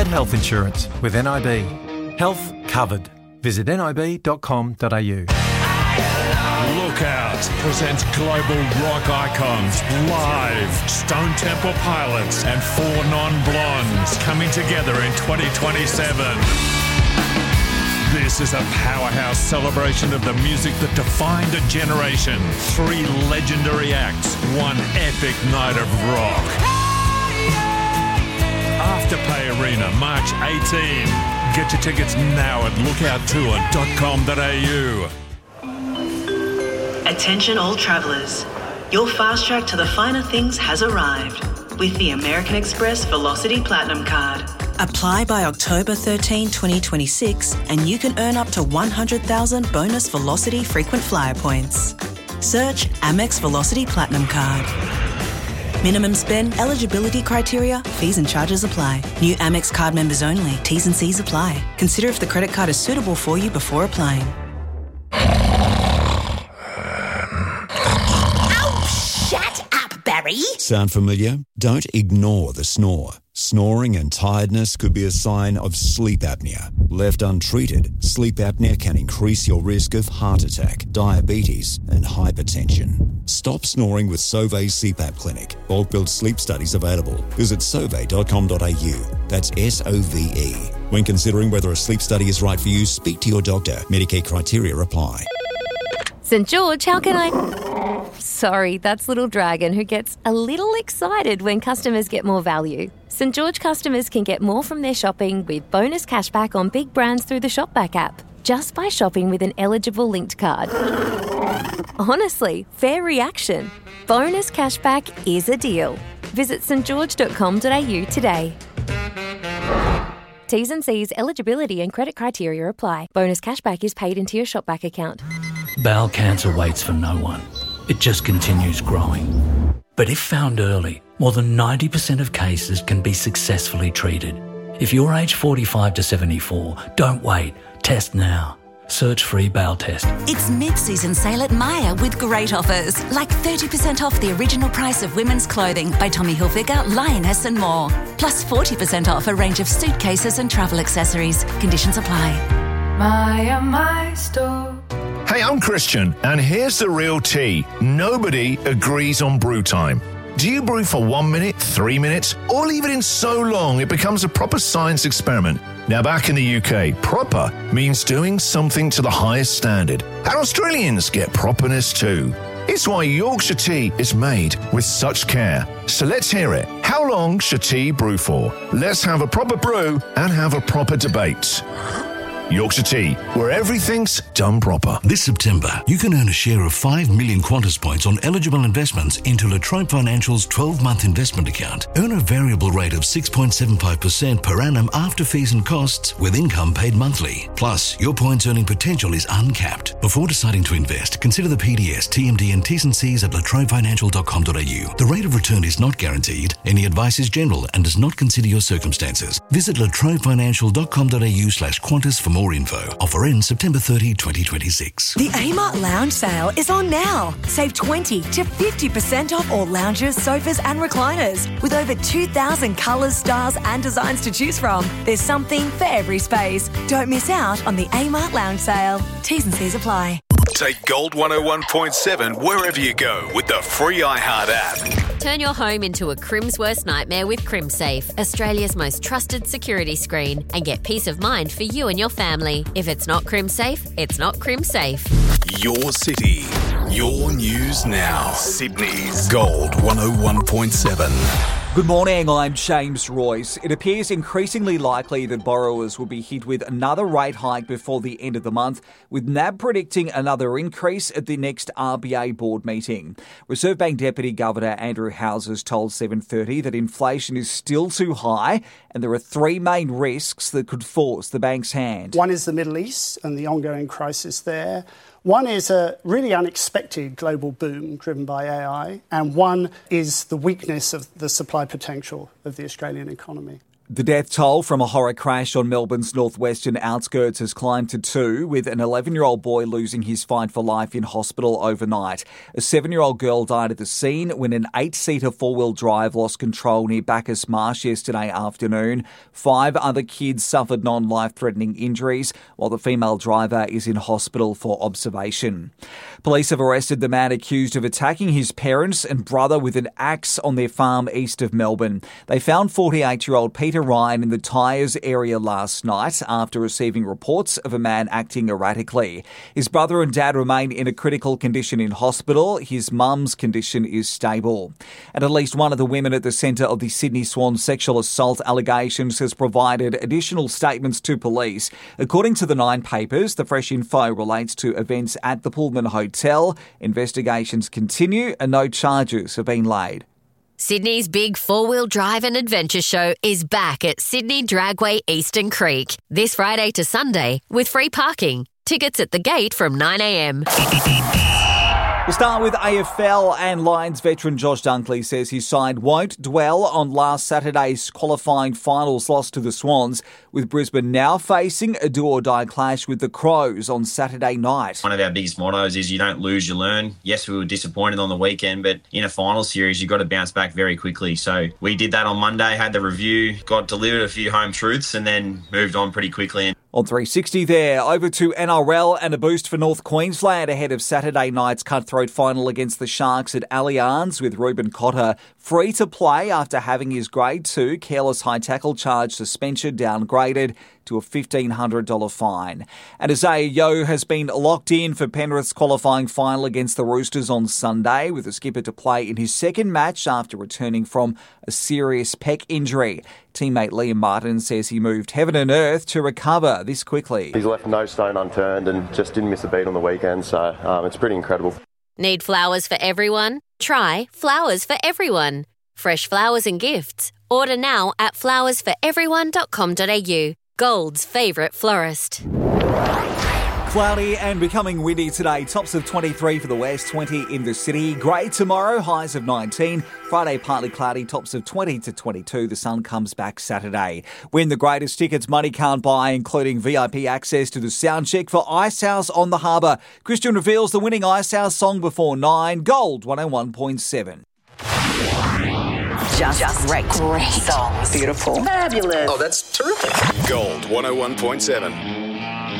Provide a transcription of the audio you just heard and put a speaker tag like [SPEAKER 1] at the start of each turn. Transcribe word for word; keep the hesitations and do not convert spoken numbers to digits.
[SPEAKER 1] get health insurance with N I B. Health covered. Visit nib dot com dot a u.
[SPEAKER 2] Lookout presents global rock icons live. Stone Temple Pilots and Four Non-Blondes coming together in twenty twenty-seven. This is a powerhouse celebration of the music that defined a generation. Three legendary acts, one epic night of rock. Afterpay Arena, March eighteenth. Get your tickets now at lookout tour dot com dot a u.
[SPEAKER 3] Attention all travellers. Your fast track to the finer things has arrived with the American Express Velocity Platinum Card.
[SPEAKER 4] Apply by October thirteenth, twenty twenty-six and you can earn up to one hundred thousand bonus Velocity frequent flyer points. Search Amex Velocity Platinum Card. Minimum spend, eligibility criteria, fees and charges apply. New Amex card members only. T's and C's apply. Consider if the credit card is suitable for you before applying.
[SPEAKER 5] Barry?
[SPEAKER 6] Sound familiar? Don't ignore the snore. Snoring and tiredness could be a sign of sleep apnea. Left untreated, sleep apnea can increase your risk of heart attack, diabetes, and hypertension. Stop snoring with Sauvé C PAP Clinic. Bulk build sleep studies available. Visit sauve dot com dot a u. That's S O V E. When considering whether a sleep study is right for you, speak to your doctor. Medicare criteria apply.
[SPEAKER 7] St George, how can I... Sorry, that's Little Dragon, who gets a little excited when customers get more value. St George customers can get more from their shopping with bonus cashback on big brands through the Shopback app, just by shopping with an eligible linked card. Honestly, fair reaction. Bonus cashback is a deal. Visit st george dot com dot a u today. T's and C's, eligibility and credit criteria apply. Bonus cashback is paid into your Shopback account.
[SPEAKER 8] Bowel cancer waits for no one. It just continues growing. But if found early, more than ninety percent of cases can be successfully treated. If you're age forty-five to seventy-four, don't wait. Test now. Search free bowel test.
[SPEAKER 5] It's mid-season sale at Myer with great offers, like thirty percent off the original price of women's clothing by Tommy Hilfiger, Lioness and more. Plus forty percent off a range of suitcases and travel accessories. Conditions apply.
[SPEAKER 9] Myer, my store.
[SPEAKER 10] Hey, I'm Christian, and here's the real tea. Nobody agrees on brew time. Do you brew for one minute, three minutes, or leave it in so long it becomes a proper science experiment? Now, back in the U K, proper means doing something to the highest standard. And Australians get properness too. It's why Yorkshire tea is made with such care. So let's hear it. How long should tea brew for? Let's have a proper brew and have a proper debate. Yorkshire Tea, where everything's done proper.
[SPEAKER 11] This September, you can earn a share of five million Qantas points on eligible investments into La Trobe Financial's twelve-month investment account. Earn a variable rate of six point seven five percent per annum after fees and costs, with income paid monthly. Plus, your points earning potential is uncapped. Before deciding to invest, consider the P D S, T M D and T's and C's at la trobe financial dot com dot a u. The rate of return is not guaranteed. Any advice is general and does not consider your circumstances. Visit la trobe financial dot com dot a u slash Qantas for more info. Offer ends September thirtieth, twenty twenty-six.
[SPEAKER 12] The Amart Lounge sale is on now. Save twenty to fifty percent off all lounges, sofas and recliners. With over two thousand colours, styles and designs to choose from, there's something for every space. Don't miss out on the Amart Lounge sale. T's and C's apply.
[SPEAKER 13] Take Gold one oh one point seven wherever you go with the free iHeart app.
[SPEAKER 14] Turn your home into a Crim's worst nightmare with CrimSafe, Australia's most trusted security screen, and get peace of mind for you and your family. If it's not CrimSafe, it's not CrimSafe.
[SPEAKER 13] Your city, your news now. Sydney's Gold one oh one point seven.
[SPEAKER 15] Good morning, I'm James Royce. It appears increasingly likely that borrowers will be hit with another rate hike before the end of the month, with N A B predicting another increase at the next R B A board meeting. Reserve Bank Deputy Governor Andrew Houses told seven thirty that inflation is still too high and there are three main risks that could force the bank's hand.
[SPEAKER 16] One is the Middle East and the ongoing crisis there. One is a really unexpected global boom driven by A I, and one is the weakness of the supply potential of the Australian economy.
[SPEAKER 15] The death toll from a horror crash on Melbourne's northwestern outskirts has climbed to two, with an eleven-year-old boy losing his fight for life in hospital overnight. A seven-year-old girl died at the scene when an eight-seater four-wheel drive lost control near Bacchus Marsh yesterday afternoon. Five other kids suffered non-life-threatening injuries, while the female driver is in hospital for observation. Police have arrested the man accused of attacking his parents and brother with an axe on their farm east of Melbourne. They found forty-eight-year-old Peter Ryan in the Tyres area last night after receiving reports of a man acting erratically. His brother and dad remain in a critical condition in hospital. His mum's condition is stable. And at least one of the women at the centre of the Sydney Swan sexual assault allegations has provided additional statements to police. According to the Nine papers, the fresh info relates to events at the Pullman Hotel. Investigations continue and no charges have been laid.
[SPEAKER 14] Sydney's big four-wheel drive and adventure show is back at Sydney Dragway Eastern Creek this Friday to Sunday with free parking. Tickets at the gate from nine a.m.
[SPEAKER 15] We'll start with A F L, and Lions veteran Josh Dunkley says his side won't dwell on last Saturday's qualifying finals loss to the Swans, with Brisbane now facing a do-or-die clash with the Crows on Saturday night.
[SPEAKER 17] One of our biggest mottos is you don't lose, you learn. Yes, we were disappointed on the weekend, but in a final series, you've got to bounce back very quickly. So we did that on Monday, had the review, got delivered a few home truths, and then moved on pretty quickly.
[SPEAKER 15] On three sixty there, over to N R L and a boost for North Queensland ahead of Saturday night's cutthroat final against the Sharks at Allianz, with Ruben Cotter free to play after having his Grade two careless high tackle charge suspension downgraded to a fifteen hundred dollars fine. And Isaiah Yeo has been locked in for Penrith's qualifying final against the Roosters on Sunday, with the skipper to play in his second match after returning from a serious pec injury. Teammate Liam Martin says he moved heaven and earth to recover this quickly.
[SPEAKER 18] He's left no stone unturned and just didn't miss a beat on the weekend, so um, it's pretty incredible.
[SPEAKER 14] Need flowers for everyone? Try Flowers for Everyone. Fresh flowers and gifts. Order now at flowers for everyone dot com dot a u. Gold's favourite florist.
[SPEAKER 15] Cloudy and becoming windy today. Tops of twenty-three for the west, twenty in the city. Grey tomorrow, highs of nineteen. Friday, partly cloudy, tops of twenty to twenty-two. The sun comes back Saturday. Win the greatest tickets money can't buy, including V I P access to the sound check for Icehouse on the Harbour. Christian reveals the winning Icehouse song before nine. Gold one oh one point seven.
[SPEAKER 19] Just, Just great. Great songs. Beautiful. Fabulous.
[SPEAKER 13] Oh, that's terrific. Gold one oh one point seven.